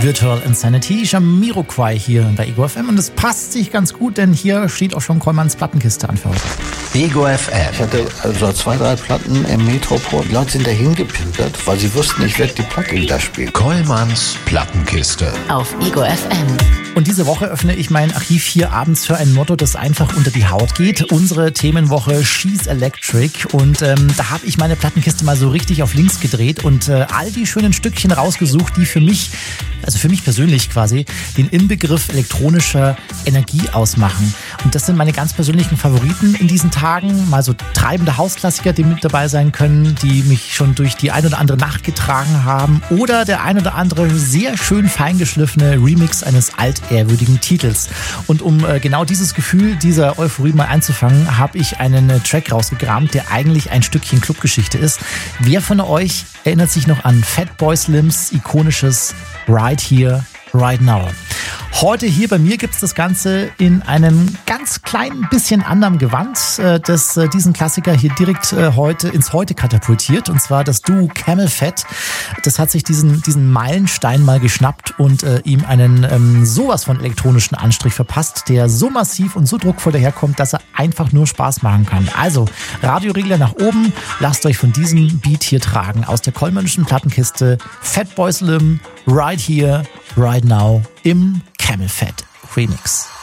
Virtual Insanity, Jamiroquai hier bei Ego FM und es passt sich ganz gut, denn hier steht auch schon Kollmanns Plattenkiste an für heute. Ego FM. Ich hatte also 2, 3 Platten im Metropol. Die Leute sind dahin gepimpert, weil sie wussten, ich werde die Platte wieder spielen. Kollmanns Plattenkiste. Auf Ego FM. Und diese Woche öffne ich mein Archiv hier abends für ein Motto, das einfach unter die Haut geht. Unsere Themenwoche She's Electric. Und da habe ich meine Plattenkiste mal so richtig auf links gedreht und all die schönen Stückchen rausgesucht, die für mich persönlich quasi, den Inbegriff elektronischer Energie ausmachen. Und das sind meine ganz persönlichen Favoriten in diesen Tagen. Mal so treibende Hausklassiker, die mit dabei sein können, die mich schon durch die ein oder andere Nacht getragen haben. Oder der ein oder andere sehr schön feingeschliffene Remix eines altehrwürdigen Titels. Und um genau dieses Gefühl dieser Euphorie mal einzufangen, habe ich einen Track rausgekramt, der eigentlich ein Stückchen Clubgeschichte ist. Wer von euch erinnert sich noch an Fatboy Slims ikonisches Right Here, Right Now? Heute hier bei mir gibt's das Ganze in einem ganz kleinen bisschen anderen Gewand, das diesen Klassiker hier direkt heute ins Heute katapultiert. Und zwar das Duo Camel Fat. Das hat sich diesen Meilenstein mal geschnappt und ihm einen sowas von elektronischen Anstrich verpasst, der so massiv und so druckvoll daherkommt, dass er einfach nur Spaß machen kann. Also Radioregler nach oben, lasst euch von diesem Beat hier tragen aus der Kollmannschen Plattenkiste. Fatboy Slim, Right Here, Right Now im Camel Fat Remix.